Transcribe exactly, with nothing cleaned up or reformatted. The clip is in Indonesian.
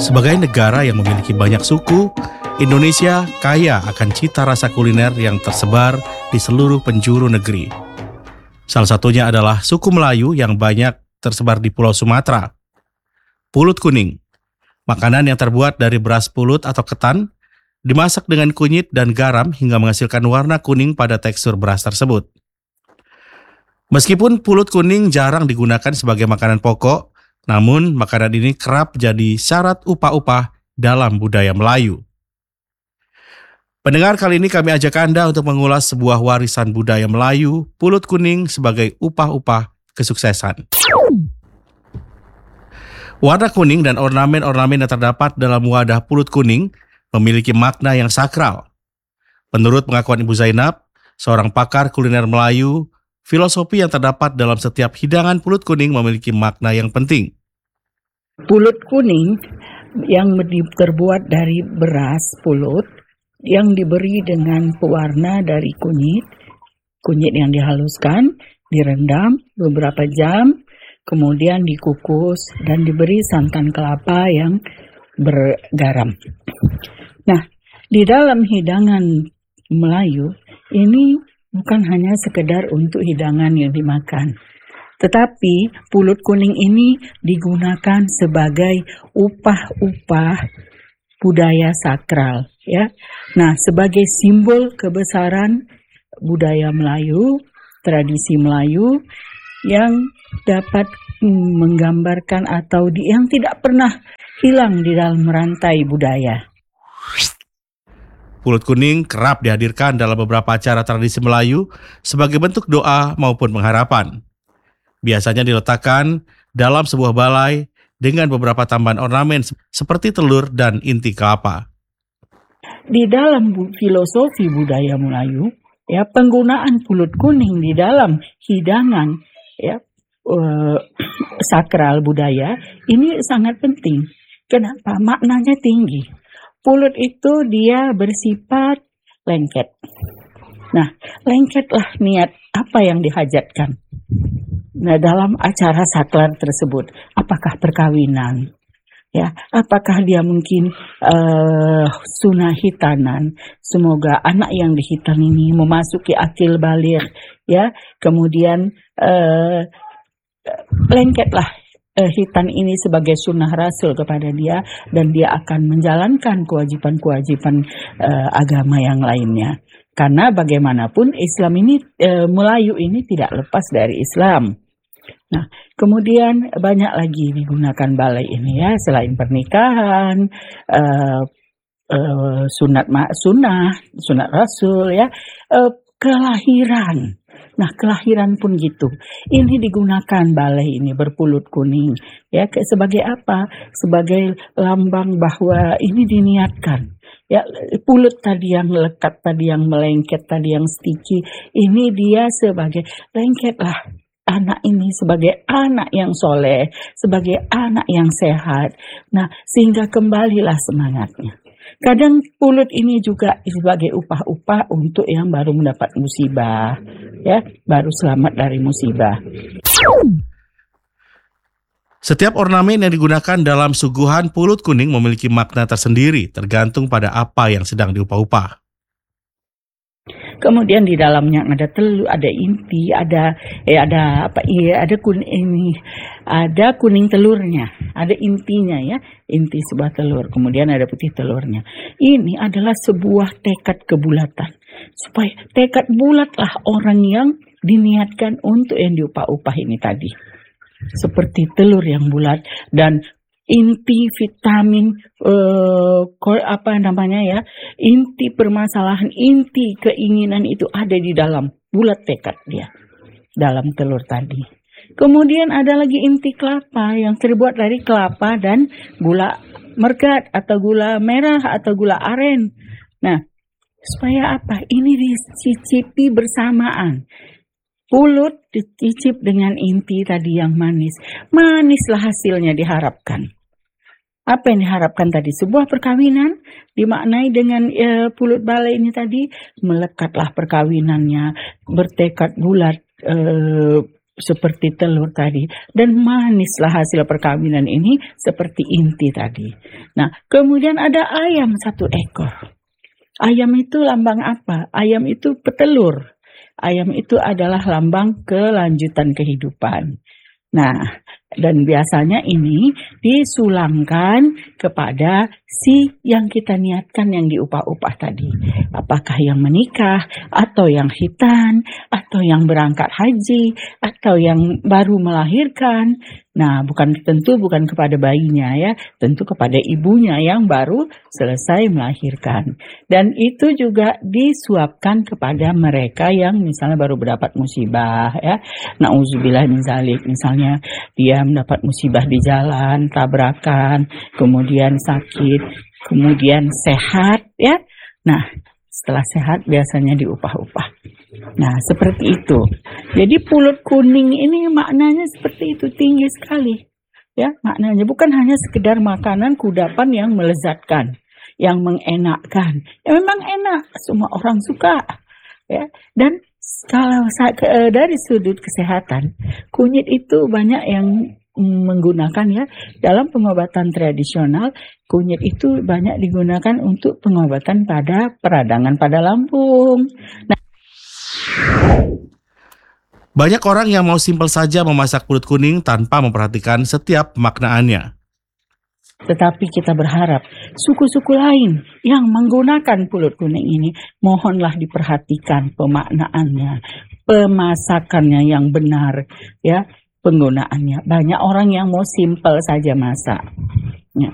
Sebagai negara yang memiliki banyak suku, Indonesia kaya akan cita rasa kuliner yang tersebar di seluruh penjuru negeri. Salah satunya adalah suku Melayu yang banyak tersebar di Pulau Sumatera. Pulut kuning, makanan yang terbuat dari beras pulut atau ketan, dimasak dengan kunyit dan garam hingga menghasilkan warna kuning pada tekstur beras tersebut. Meskipun pulut kuning jarang digunakan sebagai makanan pokok, namun makanan ini kerap jadi syarat upah-upah dalam budaya Melayu. Pendengar, kali ini kami ajak Anda untuk mengulas sebuah warisan budaya Melayu, pulut kuning sebagai upah-upah kesuksesan. Warna kuning dan ornamen-ornamen yang terdapat dalam wadah pulut kuning memiliki makna yang sakral. Menurut pengakuan Ibu Zainab, seorang pakar kuliner Melayu, filosofi yang terdapat dalam setiap hidangan pulut kuning memiliki makna yang penting. Pulut kuning yang terbuat dari beras pulut yang diberi dengan pewarna dari kunyit, kunyit yang dihaluskan, direndam beberapa jam, kemudian dikukus dan diberi santan kelapa yang bergaram. Nah, di dalam hidangan Melayu ini bukan hanya sekedar untuk hidangan yang dimakan, tetapi pulut kuning ini digunakan sebagai upah-upah budaya sakral, ya. Nah, sebagai simbol kebesaran budaya Melayu, tradisi Melayu yang dapat menggambarkan atau di, yang tidak pernah hilang di dalam rantai budaya. Pulut kuning kerap dihadirkan dalam beberapa acara tradisi Melayu sebagai bentuk doa maupun pengharapan. Biasanya diletakkan dalam sebuah balai dengan beberapa tambahan ornamen seperti telur dan inti kelapa. Di dalam filosofi budaya Melayu, ya, penggunaan pulut kuning di dalam hidangan, ya, uh, sakral budaya ini sangat penting. Kenapa? Maknanya tinggi. Pulut itu dia bersifat lengket. Nah, lengketlah niat apa yang dihajatkan. Nah, dalam acara sakral tersebut, apakah perkawinan? Ya, apakah dia mungkin uh, sunah hitanan? Semoga anak yang dihitan ini memasuki akil baligh, ya. Kemudian uh, lengketlah hitan ini sebagai sunnah Rasul kepada dia, dan dia akan menjalankan kewajiban-kewajiban uh, agama yang lainnya. Karena bagaimanapun Islam ini, uh, Melayu ini tidak lepas dari Islam. Nah, kemudian banyak lagi digunakan balai ini, ya, selain pernikahan, uh, uh, sunat ma- sunnah, sunat Rasul, ya, uh, kelahiran. Nah, kelahiran pun gitu. Ini digunakan balai ini berpulut kuning, ya, sebagai apa? Sebagai lambang bahwa ini diniatkan. Ya, pulut tadi yang lekat, tadi yang melengket, tadi yang sticky, ini dia sebagai lengketlah anak ini sebagai anak yang soleh, sebagai anak yang sehat. Nah, sehingga kembalilah semangatnya. Kadang pulut ini juga sebagai upah-upah untuk yang baru mendapat musibah, ya, baru selamat dari musibah. Setiap ornamen yang digunakan dalam suguhan pulut kuning memiliki makna tersendiri, tergantung pada apa yang sedang diupah-upah. Kemudian di dalamnya ada telur, ada inti, ada eh ada apa? Iya, ada kuning ini, ada kuning telurnya, ada intinya, ya, inti sebuah telur. Kemudian ada putih telurnya. Ini adalah sebuah tekad kebulatan, supaya tekad bulatlah orang yang diniatkan untuk yang diupah-upah ini tadi. Seperti telur yang bulat dan inti vitamin uh, apa namanya ya inti permasalahan, inti keinginan itu ada di dalam bulat tekad dia dalam telur tadi. Kemudian ada lagi inti kelapa yang terbuat dari kelapa dan gula mergat atau gula merah atau gula aren. Nah, supaya apa? Ini dicicipi bersamaan. Pulut dicicip dengan inti tadi yang manis. Manislah hasilnya diharapkan. Apa yang diharapkan tadi? Sebuah perkawinan dimaknai dengan e, pulut balai ini tadi, melekatlah perkawinannya, bertekad bulat e, seperti telur tadi, dan manislah hasil perkawinan ini seperti inti tadi. Nah, kemudian ada ayam satu ekor. Ayam itu lambang apa? Ayam itu petelur. Ayam itu adalah lambang kelanjutan kehidupan. Nah, dan biasanya ini disulangkan kepada si yang kita niatkan yang diupah-upah tadi. Apakah yang menikah, atau yang khitan, atau yang berangkat haji, atau yang baru melahirkan. Nah, bukan tentu bukan kepada bayinya ya, tentu kepada ibunya yang baru selesai melahirkan. Dan itu juga disuapkan kepada mereka yang misalnya baru mendapat musibah ya. Nauzubillah min zalik, misalnya dia mendapat musibah di jalan, tabrakan, kemudian sakit, kemudian sehat ya. Nah, setelah sehat biasanya diupah-upah. Nah, seperti itu. Jadi pulut kuning ini maknanya seperti itu, tinggi sekali. Ya, maknanya bukan hanya sekedar makanan kudapan yang melezatkan, yang mengenakkan. Ya memang enak, semua orang suka. Ya, dan kalau dari sudut kesehatan, kunyit itu banyak yang menggunakan ya dalam pengobatan tradisional. Kunyit itu banyak digunakan untuk pengobatan pada peradangan pada lambung. Nah, banyak orang yang mau simpel saja memasak pulut kuning tanpa memperhatikan setiap maknaannya. Tetapi kita berharap suku-suku lain yang menggunakan pulut kuning ini, mohonlah diperhatikan pemaknaannya, pemasakannya yang benar ya, penggunaannya. Banyak orang yang mau simpel saja masak.